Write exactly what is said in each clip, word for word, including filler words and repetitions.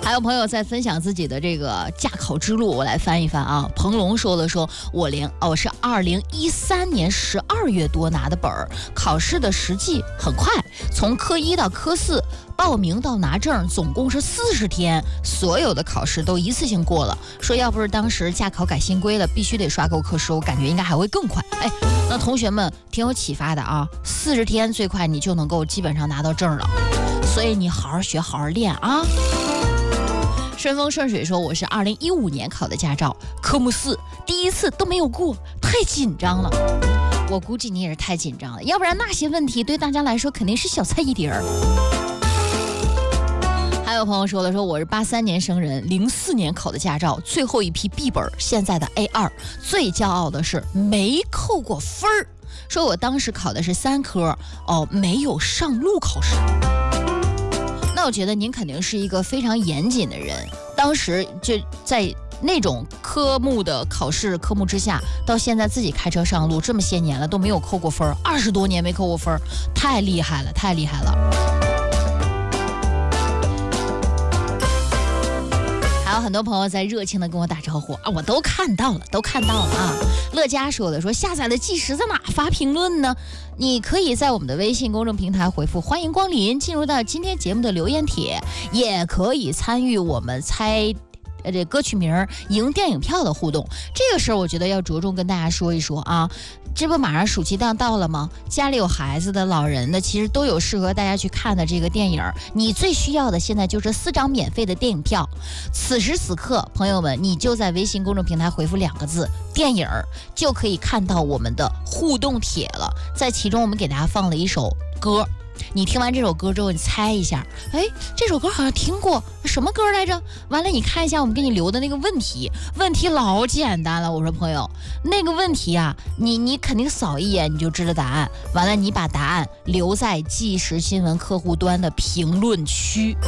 还有朋友在分享自己的这个驾考之路，我来翻一翻啊。彭龙说了说，我连哦是二零一三年十二月多拿的本儿，考试的实际很快，从科一到科四。报名到拿证总共是四十天，所有的考试都一次性过了。说要不是当时驾考改新规了，必须得刷够课时，我感觉应该还会更快。哎，那同学们挺有启发的啊，四十天最快你就能够基本上拿到证了，所以你好好学，好好练啊。顺风顺水说，我是二零一五年考的驾照，科目四第一次都没有过，太紧张了。我估计你也是太紧张了，要不然那些问题对大家来说肯定是小菜一碟儿。还有朋友说了，说我是八三年生人，零四年考的驾照，最后一批 B 本，现在的 A 二，最骄傲的是没扣过分儿。说我当时考的是三科，哦，没有上路考试。那我觉得您肯定是一个非常严谨的人，当时就在那种科目的考试科目之下，到现在自己开车上路这么些年了都没有扣过分，二十多年没扣过分，太厉害了，太厉害了。还有很多朋友在热情的跟我打招呼啊，我都看到了，都看到了啊。乐嘉说的，说下载的计时在哪发评论呢？你可以在我们的微信公众平台回复欢迎光临，进入到今天节目的留言帖，也可以参与我们猜呃这歌曲名赢电影票的互动。这个事儿我觉得要着重跟大家说一说啊。这不马上暑期档到了吗？家里有孩子的、老人的，其实都有适合大家去看的这个电影。你最需要的现在就是四张免费的电影票。此时此刻，朋友们，你就在微信公众平台回复两个字“电影”，就可以看到我们的互动帖了。在其中，我们给大家放了一首歌。你听完这首歌之后，你猜一下，哎，这首歌好像听过，什么歌来着？完了，你看一下我们给你留的那个问题，问题老简单了。我说朋友，那个问题啊，你你肯定扫一眼你就知道答案。完了，你把答案留在即时新闻客户端的评论区。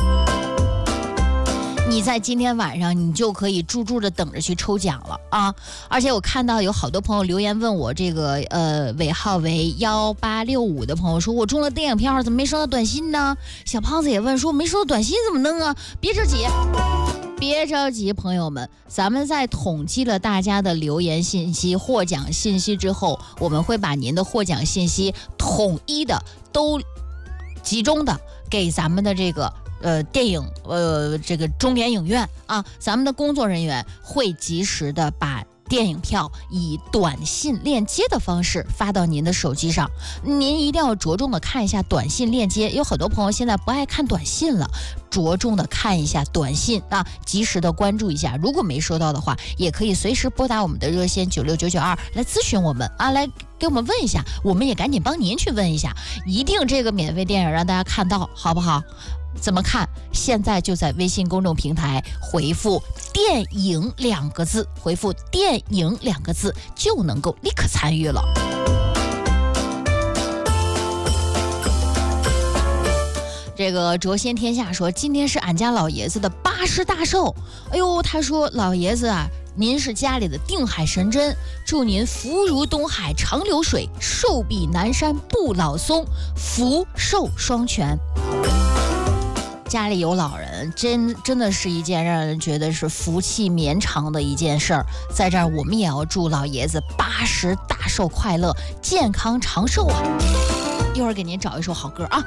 你在今天晚上你就可以驻驻的等着去抽奖了啊！而且我看到有好多朋友留言问我这个呃尾号为幺八六五的朋友说，我中了电影票怎么没收到短信呢？小胖子也问说，没收到短信怎么弄啊？别着急，别着急，朋友们，咱们在统计了大家的留言信息、获奖信息之后，我们会把您的获奖信息统一的都集中的给咱们的这个。呃，电影呃，这个中联影院啊，咱们的工作人员会及时的把电影票以短信链接的方式发到您的手机上。您一定要着重的看一下短信链接，有很多朋友现在不爱看短信了，着重的看一下短信啊，及时的关注一下。如果没收到的话，也可以随时拨打我们的热线九六九九二来咨询我们啊，来给我们问一下，我们也赶紧帮您去问一下，一定这个免费电影让大家看到，好不好？怎么看？现在就在微信公众平台回复电影两个字，回复电影两个字就能够立刻参与了。这个卓先天下说，今天是俺家老爷子的八十大寿。哎呦，他说老爷子啊，您是家里的定海神针，祝您福如东海长流水，寿比南山不老松，福寿双全。家里有老人，真真的是一件让人觉得是福气绵长的一件事儿。在这儿，我们也要祝老爷子八十大寿快乐，健康长寿啊！一会儿给您找一首好歌啊。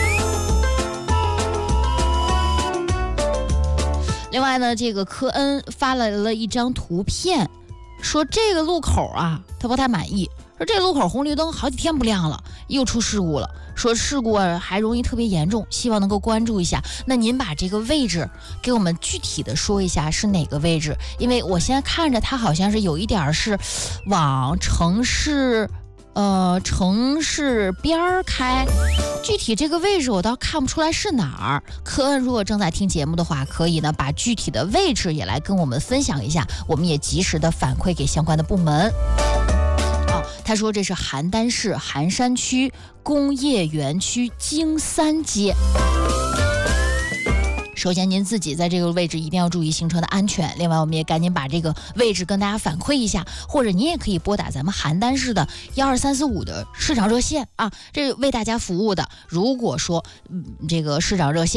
另外呢，这个科恩发来了一张图片，说这个路口啊，他不太满意。说这路口红绿灯好几天不亮了，又出事故了。说事故啊还容易特别严重，希望能够关注一下。那您把这个位置给我们具体的说一下是哪个位置？因为我现在看着它好像是有一点是往城市呃城市边儿开，具体这个位置我倒看不出来是哪儿。科恩如果正在听节目的话，可以呢把具体的位置也来跟我们分享一下，我们也及时的反馈给相关的部门。他说这是邯郸市寒山区工业园区京三街。首先您自己在这个位置一定要注意行车的安全，另外我们也赶紧把这个位置跟大家反馈一下，或者您也可以拨打咱们邯郸市的幺二三四五的市长热线啊，这为大家服务的。如果说、嗯、这个市长热线